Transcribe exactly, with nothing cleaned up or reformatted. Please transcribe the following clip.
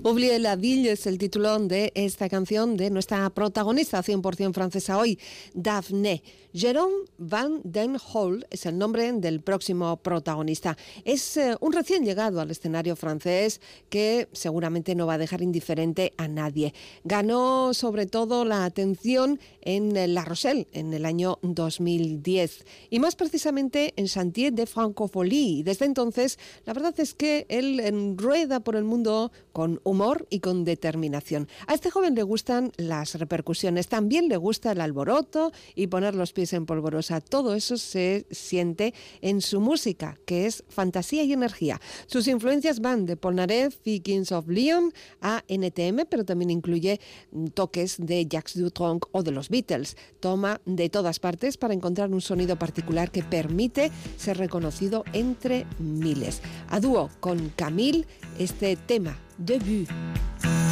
Oubliez la ville es el título de esta canción de nuestra protagonista cien por ciento francesa hoy, Daphne. Jérôme Van den Hol es el nombre del próximo protagonista. Es eh, un recién llegado al escenario francés que seguramente no va a dejar indiferente a nadie. Ganó sobre todo la atención en La Rochelle en el año dos mil diez y más precisamente en Chantier de Francophonie. Desde entonces, la verdad es que él rueda por el mundo con humor y con determinación. A este joven le gustan las repercusiones, también le gusta el alboroto y poner los pies en polvorosa. Todo eso se siente en su música, que es fantasía y energía. Sus influencias van de Polnareff y Kings of Leon a N T M, pero también incluye toques de Jacques Dutronc o de los Beatles. Toma de todas partes para encontrar un sonido particular que permite ser reconocido entre miles. A dúo con Camille, este tema, Debut.